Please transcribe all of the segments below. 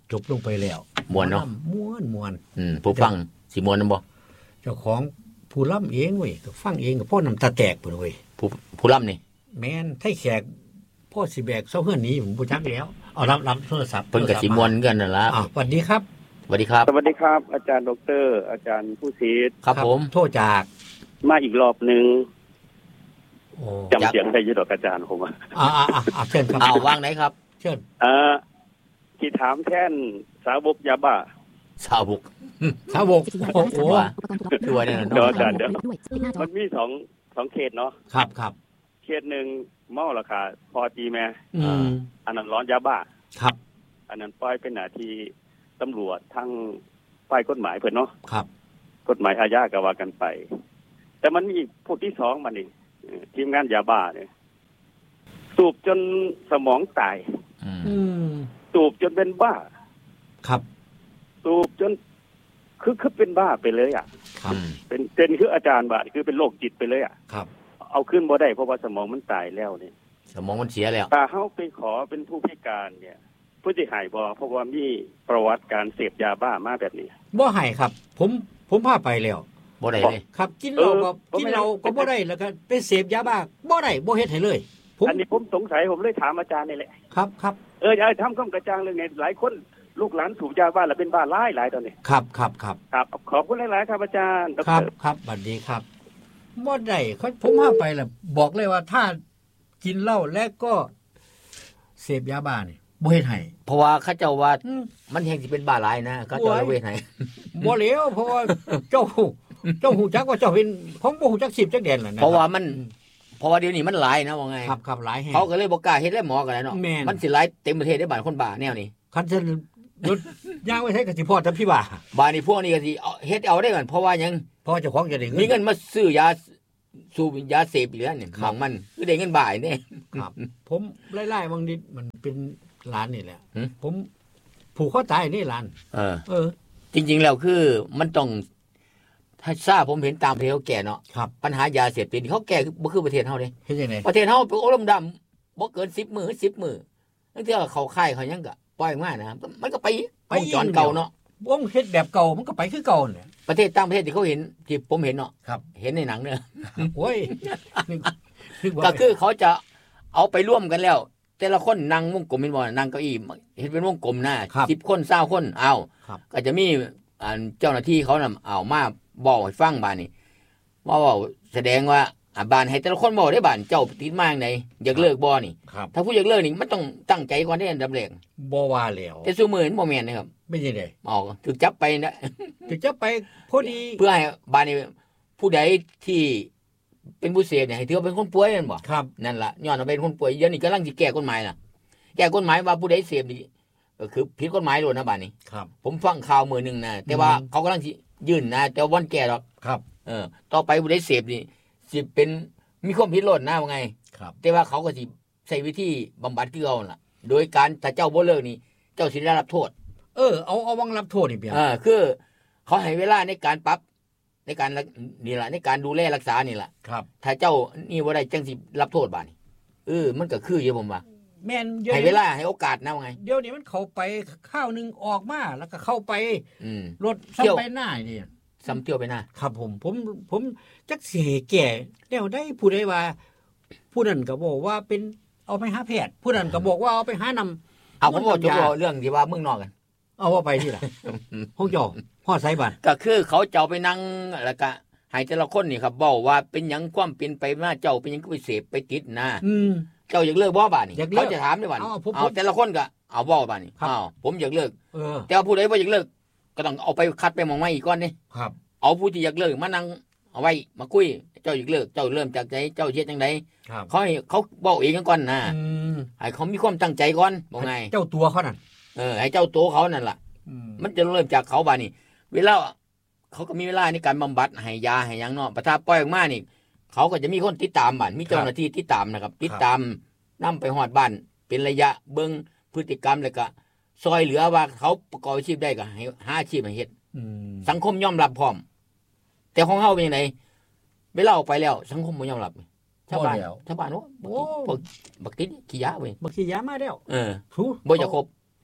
จบลงไปแล้วม่วนเนาะม่วนผู้ฟังสิม่วนนำบ่เจ้าของผู้ล่ำเองเว้ยก็ฟังเองก็พ่อน้ำตาแตกพุ่นเว้ยผู้ล่ำนี่แม่นไทแขกพ่อสิแบกเซาเฮือนนี้ผมบ่จักแล้วเอารับโทรศัพท์เพิ่นก็สิม่วนกันนั่นล่ะสวัสดีครับสวัสดีครับสวัสดีครับอาจารย์ดร.อาจารย์ผู้ศิษย์ครับผมโทษจากมาอีกรอบนึงจำเสียงได้อยู่ดอกอาจารย์ผมเชิญครับว่างไหนครับเชิญที่ถามแท่นสาวกยาบ้าสาวกโอ้โหตัวเนี่ยเดี๋ยวมันมี2เขตเนาะครับเขตนึงเมาราคาพอตีแม่อันนั้นร้อนยาบ้าครับอันนั้นปล่อยเป็นหน้าที่ตำรวจทั้งฝ่ายกฎหมายเพิ่นเนาะครับกฎหมายอาญาก็ว่ากันไปแต่มันมีผู้ที่2มานี่ทีมงานยาบ้าเนี่ยสูบจนสมองตายสูบจนเป็นบ้าครับสูบจนคือเป็นบ้าไปเลยอ่ะครับเป็นคืออาจารย์บ้าคือเป็นโรคจิตไปเลยอ่ะครับเอาขึ้นบ่ได้เพราะว่าสมองมันตายแล้วนี่สมองมันเสียแล้วถ้าเฮาไปขอเป็นผู้พิการเนี่ยผู้สิให้บ่เพราะว่ามีประวัติการเสพยาบ้ามาแบบนี้บ่ให้ครับผมพาไปแล้วบ่ได้เลยครับกินเหล้าก็บ่ได้แล้วก็ไปเสพยาบ้าบ่ได้บ่เฮ็ดให้เลยอันนี้ผมสงสัยผมเลยถามอาจารย์นี่แหละครับอย่าทำความกระจ่างเรื่องนี้หลายคนลูกหลานสูบยาบ้าแล้วเป็นบ้าหลายตอนนี้ครับขอบคุณหลายๆครับอาจารย์ครับสวัสดีครับบ่ได้ผมพาไปแล้วบอกเลยว่าถ้ากินเหล้าและก็เสพยาบ้านี่บ่เฮ็ดให้เพราะว่าเขาเจ้าว่ามันแฮงสิเป็นบ้าหลายนะเขาเจ้าเฮ็ดให้บ่แล้วเพราะว่าเจ้าฮู้จักว่าเจ้าเป็นของบ่ฮู้จัก10จักแดนล่ะนะเพราะว่าเดี๋ยวนี้มันหลายนะว่าไงครับหลายแฮงเขาก็เลยบ่กล้าเฮ็ดแล้วหมอก็ได้เนาะมันสิหลายเต็มประเทศได้บ้านคนบ้าแนวนี้คันซั่นรถย่างไว้ให้ก็สิพอแต่พี่บ้าบ้านนี้พวกนี้ก็สิเฮ็ดเอาได้กันเพราะว่าหยังเพราะเจ้าของจะได้มีเงินมาซื้อยาสูบยาเสพอีกแล้วนี่ของมันคือได้เงินบ่ายนี่ครับผมไล่ๆบางนิดมันเป็นร้านนี่แหละผมผูกคอตายนี่ร้านจริงๆแล้วคือมันต้องถ้าทราบผมเห็นตามประเทศเขาแก่เนาะปัญหายาเสพติดเขาแก่บ่คือประเทศเฮาเด้เฮ็ดจังได๋ประเทศเฮาเป็นอารมณ์ดำบ่เกิน10 มื้อตั้งแต่เขาค่ายเขายังก็ปล่อยมานะมันก็ไปจอนเก่าเนาะวงเฮ็ดแบบเก่ามันก็ไปคือเก่าเนี่ยประเทศต่างประเทศที่เขาเห็นที่ผมเห็นเนาะเห็นในหนังเนี่ยโอ้ยก็คือเขาจะเอาไปร่วมกันแล้วแต่ละคนนั่งวงกลมเป็นบ่นั่งเก้าอี้เห็นเป็นวงกลมนะ10 คน20 คนเอาก็จะมีเจ้าหน้าที่เขานำเอามาบอกให้ฟังบ้านนี่ว่าแสดงว่าบ้านให้แต่ละคนบอกได้บ้านเจ้าติดมาจังได๋อยากเลิกบ่นี่ถ้าผู้อยากเลิกนี่มันต้องตั้งใจก่อนได้อันดับแรกบ่ว่าแล้วแต่ซุมื้อบ่แม่นนะครับไม่ใช่ได้ถูกจับไปนะถูกจับไปพอดีเพื่อให้บ้านนี้ผู้ใดที่เป็นผู้เสพเนี่ยให้ถือว่าเป็นคนป่วยแม่นบ่นั่นล่ะย้อนว่าเป็นคนป่วยเดี๋ยวนี้กำลังสิแก้กฎหมายน่ะแก้กฎหมายว่าผู้ใดเสพนี่ก็คือผิดกฎหมายโลดนะบ้านนี้ผมฟังข่าวมื้อนึงนะแต่ว่าเขากำลังสิยื่นนะแต่วันแก้ดอกต่อไปผู้ใดเสพนี่สิเป็นมีความผิดโลดนะว่าไงแต่ว่าเขาก็สิใช้วิธีบำบัดคือเอาล่ะโดยการถ้าเจ้าบ่เลิกนี่เจ้าสิได้รับโทษเอาวังรับโทษนี่เปียคือเขาให้เวลาในการปรับในการนี่ล่ะในการดูแลรักษานี่ล่ะถ้าเจ้านี่บ่ได้จังสิรับโทษบาดนี่มันก็คืออยู่ผมว่าแม่นให้เวลาให้โอกาสนะว่าไงเดี๋ยวนี้มันเข้าไปข้าวนึงออกมาแล้วก็เข้าไปรถซ้ำไปหน้านี่ซ้ำเที่ยวไปหน้าครับผมจักสิแก่แล้วได้ผู้ใดว่าผู้นั้นก็บอกว่าเป็นเอาไปหาแพทย์ผู้นั้นก็บอกว่าเอาไปหานำผมบอกจะบอกเรื่องที่ว่าเมืองนอกกันเอาว่าไปที่ล่ะห้องเจ้าฮอดไสบ้านก็คือเขาเจ้าไปนั่งแล้วก็ให้แต่ละคนนี่ครับเว้าว่าเป็นหยังความเป็นไปมาเจ้าเป็นหยังก็ไปเสพไปติดนะเจ้าอยากเลิกบ่บาดนี่เขาจะถามได้บาดเอาแต่ละคนก็เอาเว้าบาดนี่ผมอยากเลิกแต่ว่าผู้ใดบ่อยากเลิกก็ต้องเอาไปคัดไปหม่องใหม่อีกก่อนนี่ครับเอาผู้ที่อยากเลิกมานั่งเอาไว้มาคุยเจ้าอยากเลิกเจ้าเริ่มจากใจเจ้าเฮ็ดจังได๋เขาให้เขาเว้าเองก่อนนะให้เขามีความตั้งใจก่อนบ่ไงเจ้าตัวเขานั่นให้เจ้าตัวเขานั่นล่ะมันจะเริ่มจากเขาบาดนี่เวลาเขาก็มีเวลาในการบำบัดให้ยาให้หยังเนาะประทับปล่อยออกมานี่เขาก็จะมีคนติดตามบ้านมีเจ้าหน้าที่ติดตามนะครับติดตามนำไปฮอดบ้านเป็นระยะเบิ่งพฤติกรรมแล้วก็ซอยเหลือว่าเขาประกอบอาชีพได้ก็ให้หาอาชีพให้เฮ็ดสังคมยอมรับพร้อมแต่ของเฮาเป็นจังได๋เวลาออกไปแล้วสังคมบ่ยอมรับชาวบ้านโอ้บักติดขี้ยาเว้ยบักขี้ยามาแล้วบ่จะครบ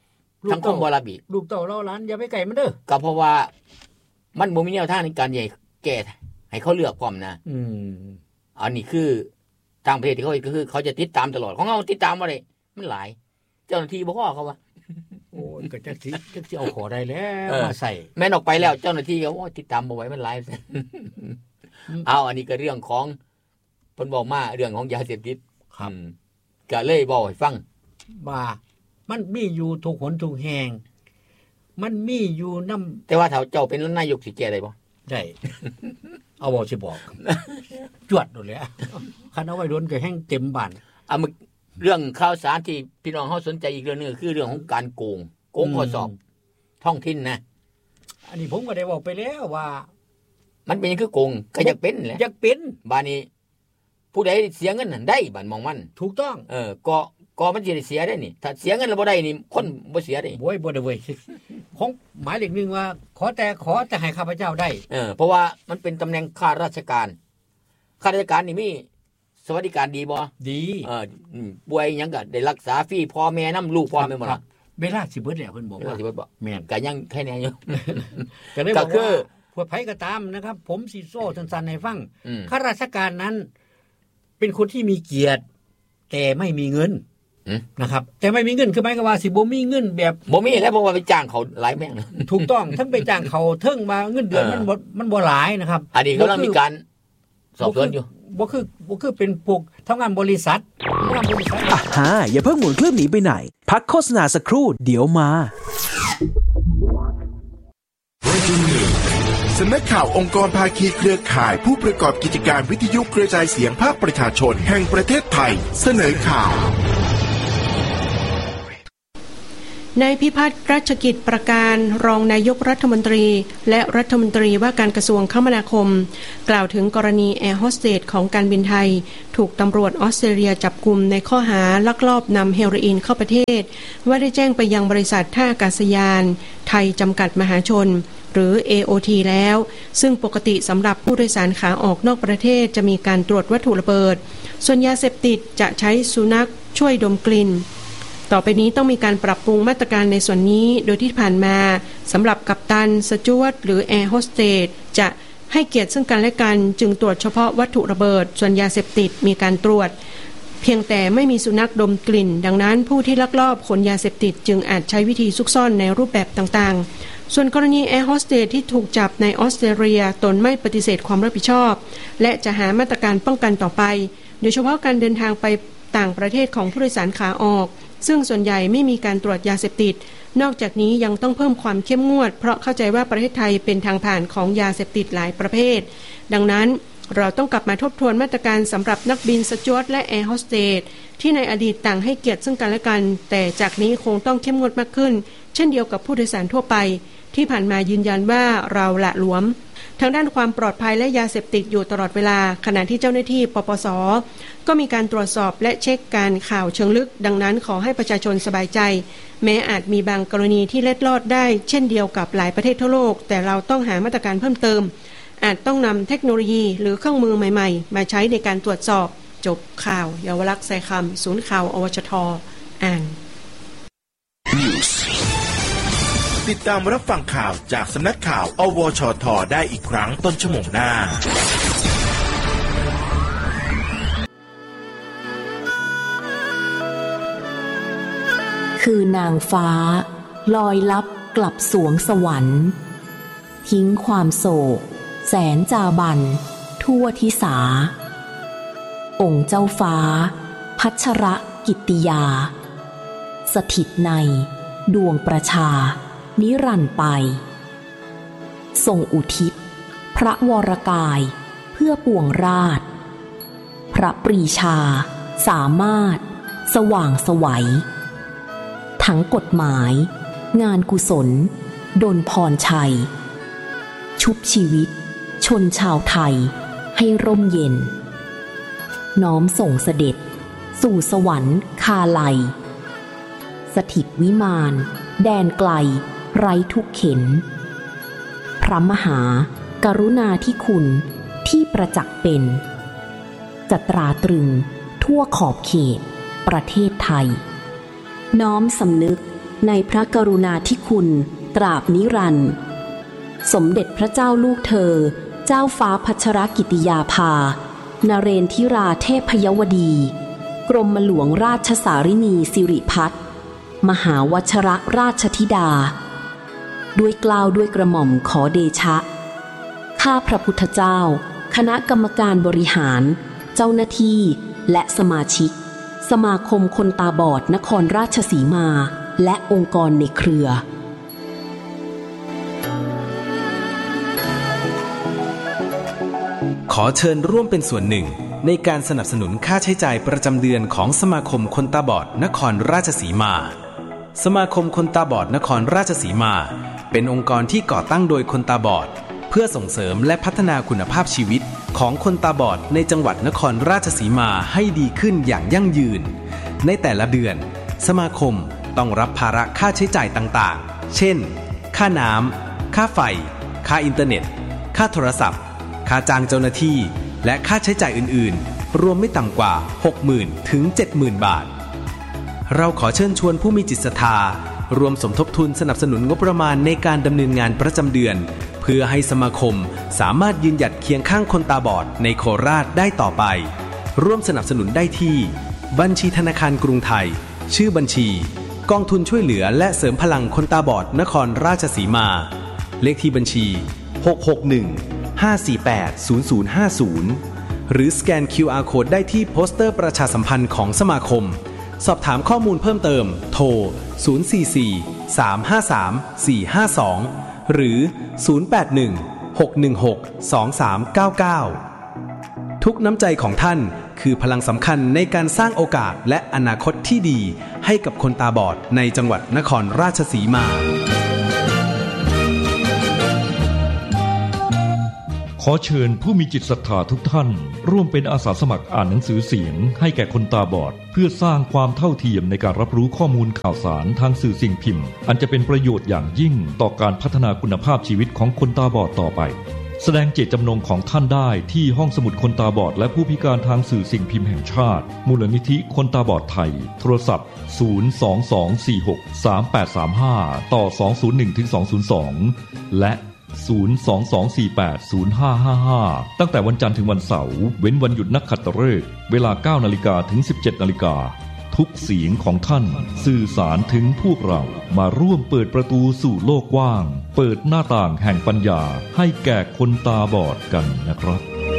สังคมบ่รับอีกลูกเต้าเราหลานอย่าไปไกลมันเด้อก็เพราะว่ามันบ่มีแนวทางในการใหญ่แก้ให้เขาเลือกพร้อมนะอันนี้คือทางประเทศที่เขาคือเขาจะติดตามตลอดของเราติดตามบ่ได้มันหลายเจ้าหน้าที่บ่พอเขาว่าโอ้ยก็จักสิเอาขอได้แล้วมาใส่แม่นออกไปแล้วเจ้าหน้าที่ก็โอ้ติดตามบ่ไหวมันหลายเอาอันนี้ก็เรื่องของเพิ่นบอกมาเรื่องของยาเสพติดครับก็เลยบอกให้ฟังว่ามันมีอยู่ทุกหนทุกแห่งมันมีอยู่นำแต่ว่าถ้าเจ้าเป็นนายกสิแก้ได้บ่ได้เอาบ่สิบอกจวดโดนแล้วคันเอาไว้โดนก็แห้งเต็มบ้านเรื่องข่าวสารที่พี่น้องเฮาสนใจอีกเรื่องนึงคือเรื่องของการโกงข้อสอบท้องถิ่นนะอันนี้ผมก็ได้บอกไปแล้วว่ามันเป็นคือโกงก็อยากเป็นแหละอยากเป็นบ้านนี้ผู้ใดเสียเงินนั่นได้บ้านมองมันถูกต้องก็มันสิได้เสียได้นี่ถ้าเสียเงินแล้วบ่ได้นี่คนบ่เสียได้บ่ได้เว้ยของหมายเลขนึงว่าขอแต่ให้ข้าพเจ้าได้เพราะว่ามันเป็นตำแหน่งข้าราชการนี่มีสวัสดิการดีบ่ดีป่วยหยังก็ได้รักษาฟรีพ่อแม่นำลูกพ่อแม่บ่ล่ะเวลาสิเบิดแล้วเพิ่นบอกว่าสิเบิดบ่แม่นก็ยังแค่นี้อยู่ก็คือพวกไผก็ตามนะครับผมสิโซ่สั้นๆให้ฟังข้าราชการนั้นเป็นคนที่มีเกียรติแต่ไม่มีเงินนะครับแต่ไม่มีเงินคือหมายความว่าสิบ่มีเงินแบบบ่มีแล้วเพราะว่าไปจ้างเขาหลายแม่งถูกต้องทั้งไปจ้างเขาเทิงมาเงินเดือนมันบ่หลายนะครับอันนี้กำลังมีการสอบสวนอยู่บ่คือเป็นพวกทำงานบริษัทอย่าเพิ่งหมุนเครื่องหนีไปไหนพักโฆษณาสักครู่เดี๋ยวมาสำนักข่าวองค์กรภาคีเครือข่ายผู้ประกอบกิจการวิทยุกระจายเสียงภาคประชาชนแห่งประเทศไทยเสนอข่าวนายพิพัฒน์รัชกิจประการรองนายกรัฐมนตรีและรัฐมนตรีว่าการกระทรวงคมนาคมกล่าวถึงกรณีแอร์โฮสเตสของการบินไทยถูกตำรวจออสเตรเลียจับกุมในข้อหาลักลอบนำเฮโรอีนเข้าประเทศว่าได้แจ้งไปยังบริษัทท่าอากาศยานไทยจำกัดมหาชนหรือ AOT แล้วซึ่งปกติสำหรับผู้โดยสารขาออกนอกประเทศจะมีการตรวจวัตถุระเบิดส่วนยาเสพติดจะใช้สุนัขช่วยดมกลิ่นต่อไปนี้ต้องมีการปรับปรุงมาตรการในส่วนนี้โดยที่ผ่านมาสำหรับกัปตันสจ๊วตหรือแอร์โฮสเตสจะให้เกียรติซึ่งกันและกันจึงตรวจเฉพาะวัตถุระเบิดส่วนยาเสพติดมีการตรวจเพียงแต่ไม่มีสุนัขดมกลิ่นดังนั้นผู้ที่ลักลอบขนยาเสพติดจึงอาจใช้วิธีซุกซ่อนในรูปแบบต่างๆส่วนกรณีแอร์โฮสเตสที่ถูกจับในออสเตรเลียตนไม่ปฏิเสธความรับผิดชอบและจะหามาตรการป้องกันต่อไปโดยเฉพาะการเดินทางไปต่างประเทศของผู้โดยสารขาออกซึ่งส่วนใหญ่ไม่มีการตรวจยาเสพติดนอกจากนี้ยังต้องเพิ่มความเข้มงวดเพราะเข้าใจว่าประเทศไทยเป็นทางผ่านของยาเสพติดหลายประเภทดังนั้นเราต้องกลับมาทบทวนมาตรการสำหรับนักบินสจ๊วตและแอร์โฮสเตสที่ในอดีตต่างให้เกียรติซึ่งกันและกันแต่จากนี้คงต้องเข้มงวดมากขึ้นเช่นเดียวกับผู้โดยสารทั่วไปที่ผ่านมายืนยันว่าเราละหลวมทางด้านความปลอดภัยและยาเสพติดอยู่ตลอดเวลาขณะที่เจ้าหน้าที่ปปส.ก็มีการตรวจสอบและเช็คการข่าวเชิงลึกดังนั้นขอให้ประชาชนสบายใจแม้อาจมีบางกรณีที่เล็ดลอดได้เช่นเดียวกับหลายประเทศทั่วโลกแต่เราต้องหามาตรการเพิ่มเติมอาจต้องนำเทคโนโลยีหรือเครื่องมือใหม่ๆมาใช้ในการตรวจสอบจบข่าวเยาวลักษณ์ไซคำศูนย์ข่าวอวชท.อ่านติดตามรับฟังข่าวจากสำนักข่าวอวชท.ได้อีกครั้งต้นชั่วโมงหน้าคือนางฟ้าลอยลับกลับสวงสวรรค์ทิ้งความโศกแสนจาบันทั่วทิสาองค์เจ้าฟ้าพัชรกิตติยาสถิตในดวงประชานิรันดร์ไปทรงอุทิศพระวรกายเพื่อปวงราชพระปรีชาสามารถสว่างไสวทั้งกฎหมายงานกุศลดลพรชัยชุบชีวิตชนชาวไทยให้ร่มเย็นน้อมส่งเสด็จสู่สวรรค์คาไลสถิตวิมานแดนไกลไร้ทุกเข็ญพระมหากรุณาธิคุณที่ประจักษ์เป็นจะตราตรึงทั่วขอบเขตประเทศไทยน้อมสำนึกในพระกรุณาธิคุณตราบนิรันดร์สมเด็จพระเจ้าลูกเธอเจ้าฟ้าพัชรกิติยาภานเรนทิราเทพยวดีกรมหลวงราชสารินีสิริพัฒน์มหาวชรราชธิดาด้วยเกล้าด้วยกระหม่อมขอเดชะข้าพระพุทธเจ้าคณะกรรมการบริหารเจ้าหน้าที่และสมาชิกสมาคมคนตาบอดนครราชสีมาและองค์กรในเครือขอเชิญร่วมเป็นส่วนหนึ่งในการสนับสนุนค่าใช้จ่ายประจำเดือนของสมาคมคนตาบอดนครราชสีมาสมาคมคนตาบอดนครราชสีมาเป็นองค์กรที่ก่อตั้งโดยคนตาบอดเพื่อส่งเสริมและพัฒนาคุณภาพชีวิตของคนตาบอดในจังหวัดนครราชสีมาให้ดีขึ้นอย่างยั่งยืนในแต่ละเดือนสมาคมต้องรับภาระค่าใช้จ่ายต่างๆเช่นค่าน้ำค่าไฟค่าอินเทอร์เน็ตค่าโทรศัพท์ค่าจ้างเจ้าหน้าที่และค่าใช้จ่ายอื่นๆรวมไม่ต่ำกว่า 60,000 ถึง 70,000 บาทเราขอเชิญชวนผู้มีจิตศรัทธารวมสมทบทุนสนับสนุนงบประมาณในการดำเนินงานประจำเดือนเพื่อให้สมาคมสามารถยืนหยัดเคียงข้างคนตาบอดในโคราชได้ต่อไปร่วมสนับสนุนได้ที่บัญชีธนาคารกรุงไทยชื่อบัญชีกองทุนช่วยเหลือและเสริมพลังคนตาบอดนครราชสีมาเลขที่บัญชี661-548-0050หรือสแกน QR Code ได้ที่โปสเตอร์ประชาสัมพันธ์ของสมาคมสอบถามข้อมูลเพิ่มเติมโทร044-353-452หรือ081-616-2399ทุกน้ำใจของท่านคือพลังสำคัญในการสร้างโอกาสและอนาคตที่ดีให้กับคนตาบอดในจังหวัดนครราชสีมาขอเชิญผู้มีจิตศรัทธาทุกท่านร่วมเป็นอาสาสมัครอ่านหนังสือเสียงให้แก่คนตาบอดเพื่อสร้างความเท่าเทียมในการรับรู้ข้อมูลข่าวสารทางสื่อสิ่งพิมพ์อันจะเป็นประโยชน์อย่างยิ่งต่อการพัฒนาคุณภาพชีวิตของคนตาบอดต่อไปแสดงเจตจำนงของท่านได้ที่ห้องสมุดคนตาบอดและผู้พิการทางสื่อสิ่งพิมพ์แห่งชาติมูลนิธิคนตาบอดไทยโทรศัพท์022463835ต่อ201-202และ022480555ตั้งแต่วันจันทร์ถึงวันเสาร์เว้นวันหยุดนักขัตฤกษ์เวลา 9:00 นถึง 17:00 นทุกเสียงของท่านสื่อสารถึงพวกเรามาร่วมเปิดประตูสู่โลกกว้างเปิดหน้าต่างแห่งปัญญาให้แก่คนตาบอดกันนะครับ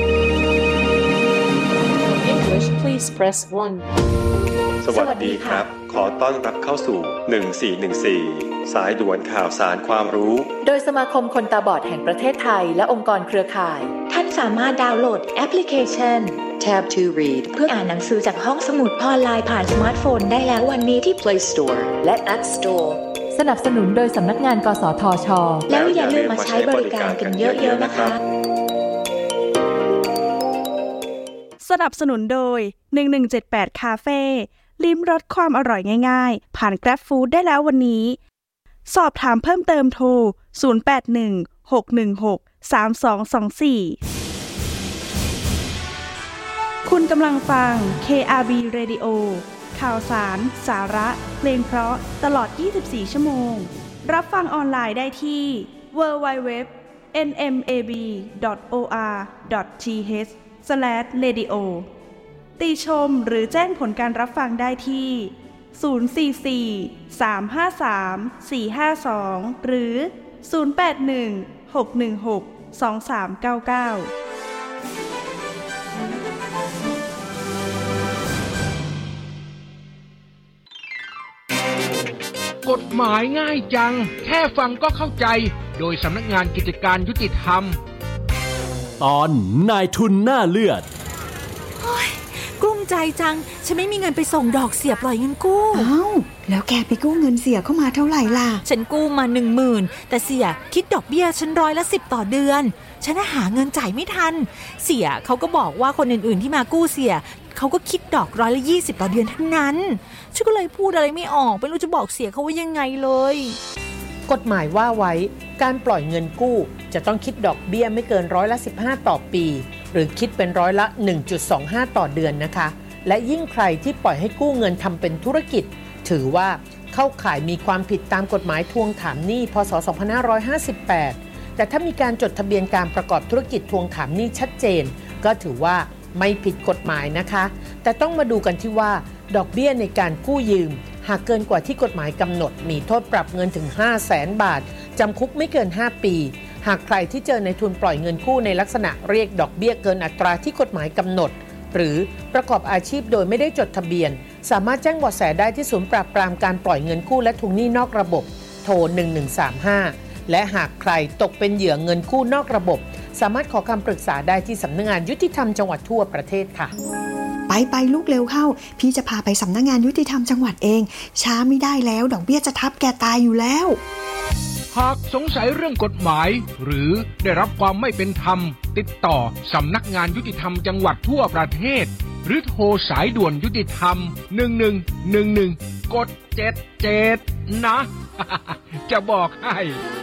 English please press 1 สวัสดีครับขอต้อนรับเข้าสู่1414สายด่วนข่าวสารความรู้โดยสมาคมคนตาบอดแห่งประเทศไทยและองค์กรเครือข่ายท่านสามารถดาวน์โหลดแอปพลิเคชัน Tab to Read เพื่ออ่านหนังสือจากห้องสมุดออนไลน์ผ่านสมาร์ทโฟนได้แล้ววันนี้ที่ Play Store และ App Store สนับสนุนโดยสำนักงานกสทช. แล้วอย่าลืมมาใช้บริการกันเยอะๆนะคะสนับสนุนโดย1178คาเฟ่ลิ้มรสความอร่อยง่ายๆผ่าน Grab Food ได้แล้ววันนี้สอบถามเพิ่มเติมโทร0816163224คุณกำลังฟัง KRB Radio ข่าวสารสาระเพลงเพราะตลอด24ชั่วโมงรับฟังออนไลน์ได้ที่ www.nmab.or.th/radio ติชมหรือแจ้งผลการรับฟังได้ที่044-353-452หรือ081-616-2399 กฎหมายง่ายจังแค่ฟังก็เข้าใจโดยสำนักงานกิจการยุติธรรมตอนนายทุนหน้าเลือดกลุ้มใจจังฉันไม่มีเงินไปส่งดอกเสียปล่อยเงินกู้อ้าวแล้วแกไปกู้เงินเสียเข้ามาเท่าไหร่ล่ะฉันกู้มา 10,000 แต่เสียคิดดอกเบี้ยฉัน10%ต่อเดือนฉันหาเงินจ่ายไม่ทันเสียเขาก็บอกว่าคนอื่นๆที่มากู้เสียเขาก็คิดดอก20%ต่อเดือนทั้งนั้นฉันก็เลยพูดอะไรไม่ออกไม่รู้จะบอกเสียเขาว่ายังไงเลยกฎหมายว่าไว้การปล่อยเงินกู้จะต้องคิดดอกเบี้ยไม่เกิน15%ต่อปีหรือคิดเป็น1.25%ต่อเดือนนะคะและยิ่งใครที่ปล่อยให้กู้เงินทำเป็นธุรกิจถือว่าเข้าข่ายมีความผิดตามกฎหมายทวงถามหนี้พ.ศ. 2558แต่ถ้ามีการจดทะเบียนการประกอบธุรกิจทวงถามหนี้ชัดเจนก็ถือว่าไม่ผิดกฎหมายนะคะแต่ต้องมาดูกันที่ว่าดอกเบี้ยในการกู้ยืมหากเกินกว่าที่กฎหมายกำหนดมีโทษปรับเงินถึง 500,000 บาทจำคุกไม่เกิน5ปีหากใครที่เจอในทุนปล่อยเงินกู้ในลักษณะเรียกดอกเบี้ยเกินอัตราที่กฎหมายกำหนดหรือประกอบอาชีพโดยไม่ได้จดทะเบียนสามารถแจ้งเบาะแสได้ที่ศูนย์ปราบปรามการปล่อยเงินกู้และทวงหนี้นอกระบบโทร1135และหากใครตกเป็นเหยื่อเงินกู้นอกระบบสามารถขอคำปรึกษาได้ที่สำนักงานยุติธรรมจังหวัดทั่วประเทศค่ะไปลูกเร็วเข้าพี่จะพาไปสำนักงานยุติธรรมจังหวัดเองช้าไม่ได้แล้วดอกเบี้ยจะทับแกตายอยู่แล้วหากสงสัยเรื่องกฎหมายหรือได้รับความไม่เป็นธรรมติดต่อสำนักงานยุติธรรมจังหวัดทั่วประเทศหรือโทรสายด่วนยุติธรรม1111กด77นะจะบอกให้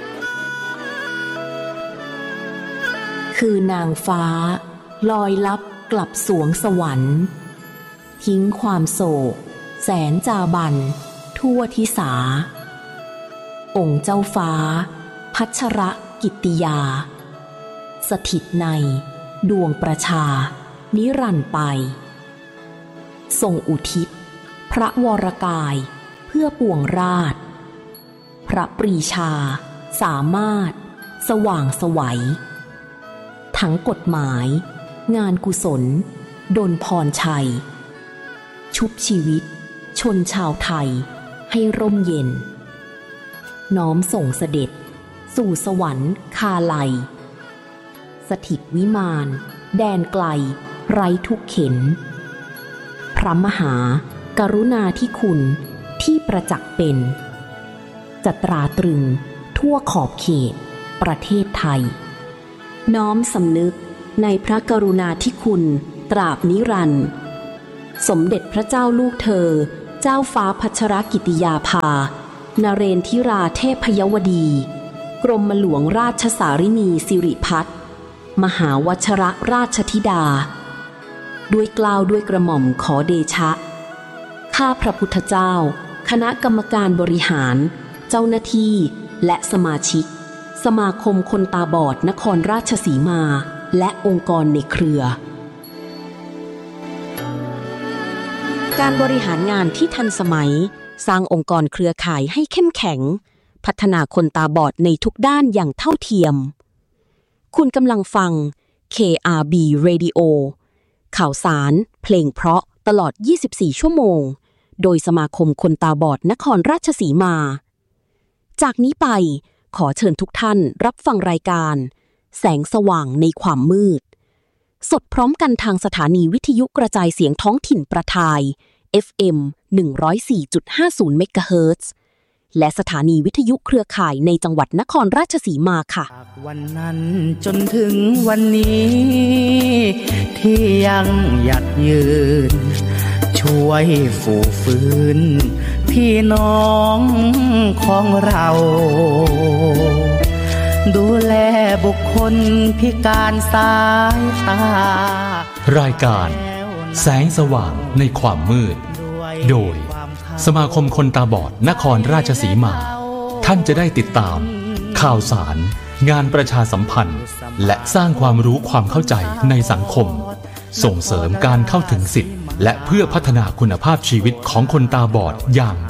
คือนางฟ้าลอยลับกลับสวงสวรรค์ทิ้งความโศกแสนจาบันทั่วทิสาองค์เจ้าฟ้าพัชรกิตติยาสถิตในดวงประชานิรันดร์ไปทรงอุทิศพระวรกายเพื่อปวงราชพระปรีชาสามารถสว่างไสวทั้งกฎหมายงานกุศลดลพรชัยชุบชีวิตชนชาวไทยให้ร่มเย็นน้อมส่งเสด็จสู่สวรรค์คาลัยสถิตวิมานแดนไกลไร้ทุกเข็ญพระมหากรุณาธิคุณที่ประจักษ์เป็นจะตราตรึงทั่วขอบเขตประเทศไทยน้อมสำนึกในพระกรุณาธิคุณตราบนิรันดร์สมเด็จพระเจ้าลูกเธอเจ้าฟ้าพัชรกิติยาภานเรนทิราเทพยวดีกรมหลวงราชสารินีสิริพัฒน์มหาวชรราชธิดาด้วยเกล้าด้วยกระหม่อมขอเดชะข้าพระพุทธเจ้าคณะกรรมการบริหารเจ้าหน้าที่และสมาชิกสมาคมคนตาบอดนครราชสีมาและองค์กรในเครือการบริหารงานที่ทันสมัยสร้างองค์กรเครือข่ายให้เข้มแข็งพัฒนาคนตาบอดในทุกด้านอย่างเท่าเทียมคุณกำลังฟัง KRB Radio ข่าวสารเพลงเพราะตลอด24ชั่วโมงโดยสมาคมคนตาบอดนครราชสีมาจากนี้ไปขอเชิญทุกท่านรับฟังรายการแสงสว่างในความมืดสดพร้อมกันทางสถานีวิทยุกระจายเสียงท้องถิ่นประทาย FM 104.50 เมกะเฮิรตซ์และสถานีวิทยุเครือข่ายในจังหวัดนครราชสีมาค่ะวันนั้นจนถึงวันนี้ที่ยังหยัดยืนช่วยฝูฟื้นพี่น้องของเราดูแลบุคคลพิการสายตารายการแสงสว่างในความมืดโดยสมาคมคนตาบอดนครราชสีมาท่านจะได้ติดตามข่าวสารงานประชาสัมพันธ์และสร้างความรู้ความเข้าใจในสังคมส่งเสริมการเข้าถึงสิทธิและเพื่อพัฒนาคุณภาพชีวิตของคนตาบอดอย่าง